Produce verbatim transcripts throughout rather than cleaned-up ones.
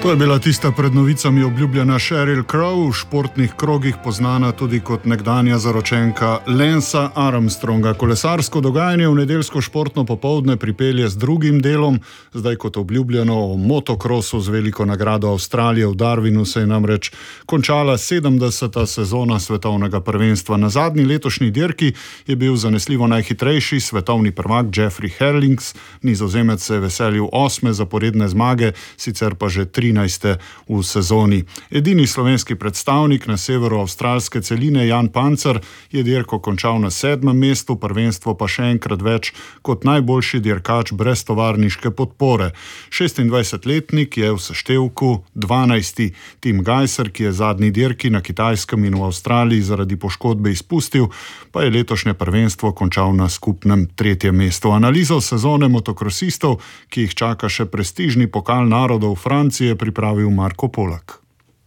To je bila tista pred novicami obljubljena Sheryl Crow, v športnih krogih poznana tudi kot nekdanja zaročenka Lansa Armstronga. Kolesarsko dogajanje v nedeljsko športno popoldne pripelje z drugim delom. Zdaj kot obljubljeno o motokrosu z veliko nagrado Avstralije v Darwinu se je namreč končala sedemdeseta sezona svetovnega prvenstva. Na zadnji letošnji dirki je bil zanesljivo najhitrejši svetovni prvak Jeffrey Herlings. Nizozemec se je veselil osme zaporedne zmage, sicer pa že trinajste v sezoni. Edini slovenski predstavnik na severu avstralske celine Jan Pancer je dirko končal na sedmem mestu, prvenstvo pa še enkrat več kot najboljši dirkač brez tovarniške podpore. šestindvajsetletnik je v seštevku dvanajsti. Tim Gajser, ki je zadnji dirki na Kitajskem in v Avstraliji zaradi poškodbe izpustil, pa je letošnje prvenstvo končal na skupnem tretjem mestu. Analizo sezone motokrosistov, ki jih čaka še prestižni pokal narodov Francije, pripravil Marko Polak.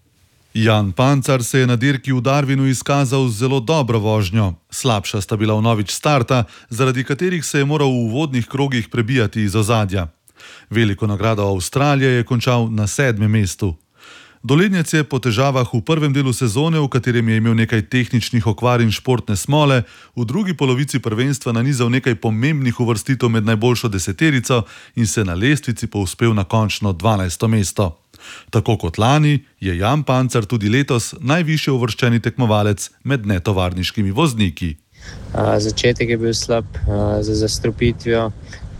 Jan Pancer se je na dirki v Darwinu izkazal z zelo dobro vožnjo. Slabša sta bila vnovič starta, zaradi katerih se je moral v uvodnih krogih prebijati iz ozadja. Veliko nagrado Avstralije je končal na sedmem mestu. Dolednjec je po težavah v prvem delu sezone, v katerem je imel nekaj tehničnih okvar in športne smole, v drugi polovici prvenstva nanizal nekaj pomembnih uvrstitev med najboljšo deseterico in se na lestvici povzpel na končno dvanajsto mesto. Tako kot lani je Jan Pancer tudi letos najvišje uvrščeni tekmovalec med netovarniškimi vozniki. A, začetek je bil slab a, za zastrupitvijo.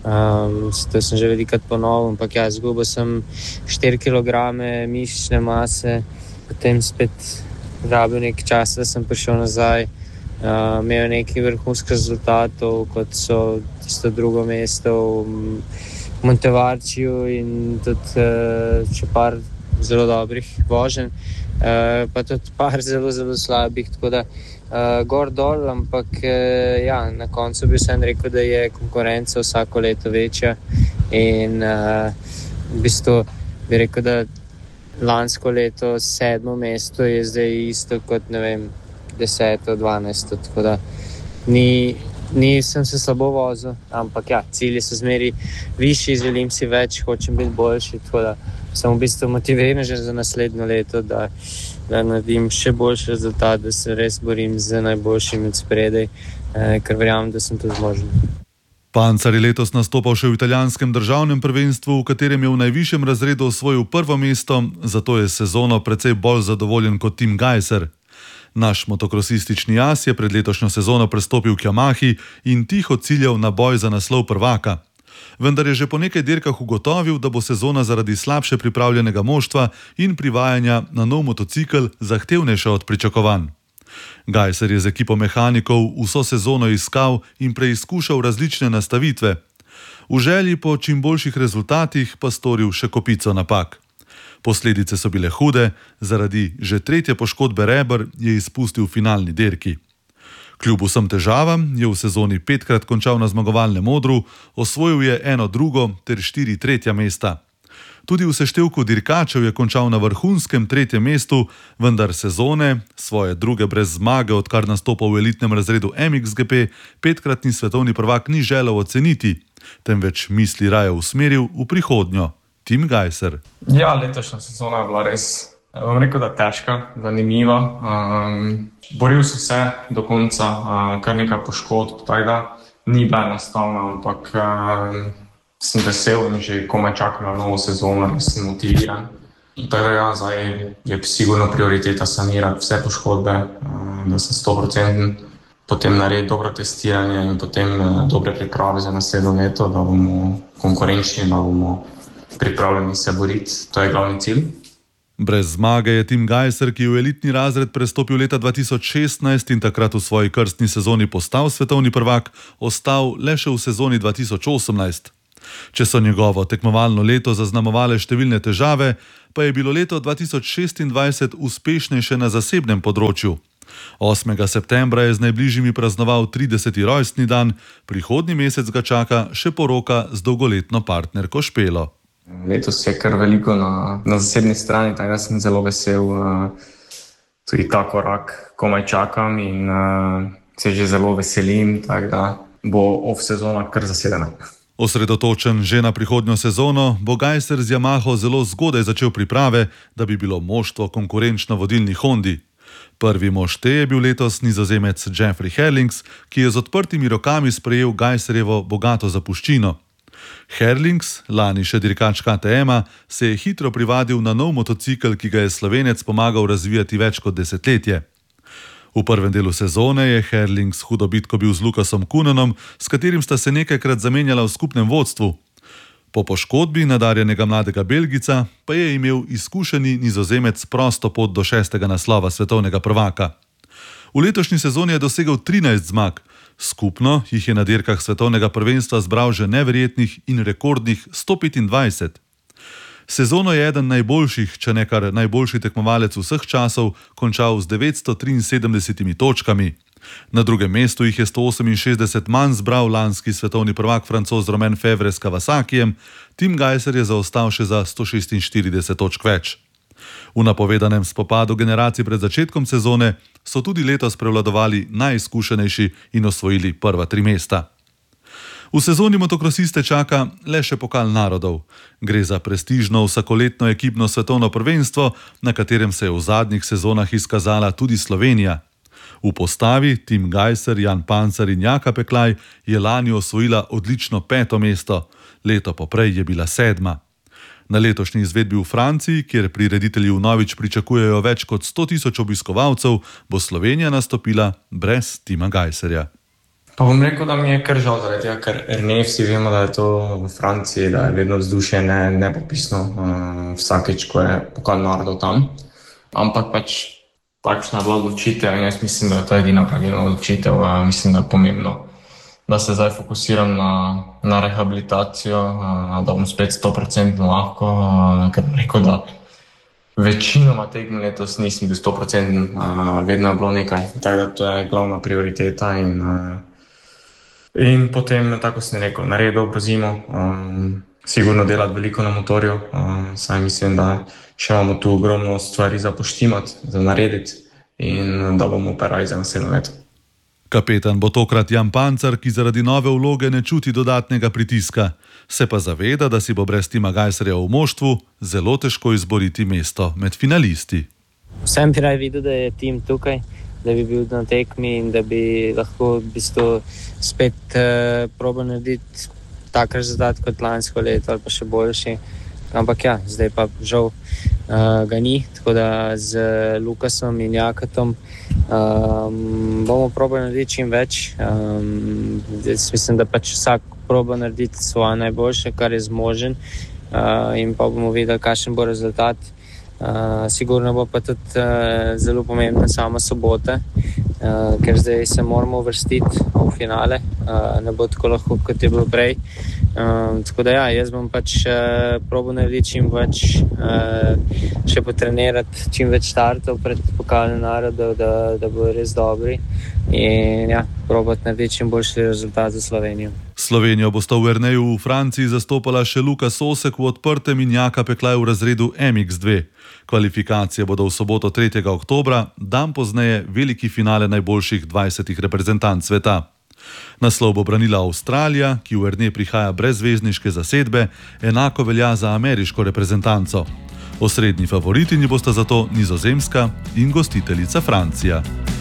Um, to sem že velikrat ponovil, ampak ja, izgubil sem štiri kilograme mišične mase, potem spet rabil nekaj časa, da sem prišel nazaj. Uh, imel nekaj vrhunskih rezultatov, kot so tisto drugo mesto v Montevarčiju in tudi uh, še par zelo dobrih voženj, uh, pa tudi par zelo, zelo slabih, tako da Uh, gor dol, ampak uh, ja, na koncu bi sem rekel, da je konkurenca vsako leto večja in uh, v bistvu bi rekel, da lansko leto sedmo mesto je zdaj isto kot, ne vem, deseto, dvanajsto, tako da ni, nisem se slabo vozil, ampak ja, cilji so zmeri višji, želim si več, hočem biti boljši, tako da sem v bistvu motiviran že za naslednjo leto, da da naredim še boljši rezultat, da se res borim z najboljšimi od spredaj, eh, ker verjamem, da sem to zmožen. Pancer je letos nastopal še v italijanskem državnem prvenstvu, v katerem je v najvišjem razredu osvojil prvo mesto, zato je sezono precej bolj zadovoljen kot Tim Gajser. Naš motokrosistični as je pred letošnjo sezono prestopil k Yamahi in tiho ciljal na boj za naslov prvaka. Vendar je že po nekaj dirkah ugotovil, da bo sezona zaradi slabše pripravljenega moštva in privajanja na nov motocikel zahtevnejša od pričakovanj. Gajser je z ekipo mehanikov vso sezono iskal in preizkušal različne nastavitve. V želji po čim boljših rezultatih pa storil še kopico napak. Posledice so bile hude, zaradi že tretje poškodbe reber je izpustil finalni dirki. Kljub vsem težavam je v sezoni petkrat končal na zmagovalnem odru, osvojil je eno drugo ter štiri tretja mesta. Tudi v seštevku dirkačev je končal na vrhunskem tretjem mestu, vendar sezone, svoje druge brez zmage, odkar nastopal v elitnem razredu M X G P, petkratni svetovni prvak ni želel oceniti, temveč misli raje usmeril v prihodnjo. Tim Gajser. Ja, letošnja sezona je bila res, bom rekel, da težka, zanimiva. Um, boril sem se do konca, uh, kar nekaj poškodb, tako da ni bila enostavna, ampak uh, sem vesel in že komaj čakam na novo sezono, da sem motiviran. Tako da ja, zdaj je sigurno prioriteta sanirati vse poškodbe, uh, da sem sto procenten, potem narediti dobro testiranje in potem uh, dobre priprave za naslednjo leto, da bomo konkurenčni, da bomo pripravljeni se boriti. To je glavni cilj. Brez zmage je Tim Gajser, ki je v elitni razred prestopil leta dva tisoč šestnajst in takrat v svoji krstni sezoni postal svetovni prvak, ostal le še v sezoni dva tisoč osemnajst. Če so njegovo tekmovalno leto zaznamovale številne težave, pa je bilo leto dva tisoč šestindvajset uspešnejše na zasebnem področju. osmega septembra je z najbližjimi praznoval trideseti rojstni dan, prihodnji mesec ga čaka še poroka z dolgoletno partnerko Špelo. Letos je kar veliko na, na zasebni strani, tako da sem zelo vesel. Uh, tudi ta korak komaj čakam in uh, se že zelo veselim, tako da bo off sezona kar zasedena. Osredotočen že na prihodnjo sezono, bo Gajser z Yamaho zelo zgodaj začel priprave, da bi bilo moštvo konkurenčno vodilni Hondi. Prvi mož te je bil letos Nizozemec Jeffrey Herlings, ki je z odprtimi rokami sprejel Gajserjevo bogato zapuščino. Herlings, lani še dirkač K T M-a, se je hitro privadil na nov motocikel, ki ga je Slovenec pomagal razvijati več kot desetletje. V prvem delu sezone je Herlings hudo bitko bil z Lukasom Kunenom, s katerim sta se nekajkrat zamenjala v skupnem vodstvu. Po poškodbi nadarjenega mladega Belgica pa je imel izkušeni Nizozemec prosto pot do šestega naslova svetovnega prvaka. V letošnji sezoni je dosegel trinajst zmag, skupno jih je na dirkah svetovnega prvenstva zbral že neverjetnih in rekordnih sto petindvajset. Sezono je eden najboljših, če ne kar najboljši tekmovalec vseh časov, končal z devetsto triinsedemdesetimi točkami. Na drugem mestu jih je sto oseminšestdeset manj zbral lanski svetovni prvak Francoz Romain Fevre s Kawasakijem, Tim Gajser je zaostal še za sto šestinštirideset točk več. V napovedanem spopadu generacij pred začetkom sezone so tudi letos prevladovali najizkušenejši in osvojili prva tri mesta. V sezoni motokrosiste čaka le še pokal narodov. Gre za prestižno vsakoletno ekipno svetovno prvenstvo, na katerem se je v zadnjih sezonah izkazala tudi Slovenija. V postavi Tim Gajser, Jan Pancar in Jaka Peklaj je lani osvojila odlično peto mesto, leto poprej je bila sedma. Na letošnji izvedbi v Franciji, kjer prireditelji vnovič pričakujejo več kot sto tisoč obiskovalcev, bo Slovenija nastopila brez Tima Gajserja. Pa bom rekel, da mi je kar žal zaradi tega, ker Ernée vsi vemo, da je to v Franciji, da je vedno vzdušje ne, nepopisno uh, vsakeč, ko je pokal narodov tam. Ampak pač takšna je bila odločitev in jaz mislim, da je to edina pravilna odločitev. Uh, mislim, da je pomembno, da se zdaj fokusiram na, na rehabilitacijo, uh, da bom spet sto procentno lahko, uh, ker bom rekel, da večinoma tekem letos nisem bil sto procentno, uh, vedno je bilo nekaj. Tako da to je glavna prioriteta in uh, In potem, tako sem rekel, naredil po zimo, um, sigurno delati veliko na motorju, um, saj mislim, da še imamo tu ogromno stvari za poštimati, za narediti in da bomo operali za naslednjo leto. Kapetan bo tokrat Jan Pancar, ki zaradi nove vloge ne čuti dodatnega pritiska. Se pa zaveda, da si bo brez Tima Gajserja v moštvu zelo težko izboriti mesto med finalisti. Vsem bi raj videl, da je tim tukaj, da bi bil na tekmi in da bi lahko v bistvu spet uh, probal narediti tak rezultat kot lansko leto ali pa še boljši. Ampak ja, zdaj pa žal uh, ga ni, tako da z Lukasom in Jakatom um, bomo probali narediti čim več. Um, mislim, da pač vsak proba narediti svoje najboljše, kar je zmožen uh, in pa bomo videli, kakšen bo rezultat. Uh, sigurno bo pa tudi uh, zelo pomembna sama sobota, uh, ker zdaj se moramo uvrstiti v finale, uh, ne bo tako lahko, kot je bilo prej. Uh, tako da ja, jaz bom pač uh, probal narediti čim več, uh, še potrenirati čim več startov pred pokalom narodov, da, da bodo res dobri in ja, probati narediti čim boljši rezultat za Slovenijo. Slovenijo bosta v Erneu v Franciji zastopala še Lukas Osek v odprtem in Jaka Peklaj v razredu M X dva. Kvalifikacije bodo v soboto tretjega oktobra, dan pozneje veliki finale najboljših dvajsetih reprezentanc sveta. Naslov bo branila Avstralija, ki v Erneu prihaja brez zvezdniške zasedbe, enako velja za ameriško reprezentanco. Osrednji favoritini bosta zato Nizozemska in gostiteljica Francija.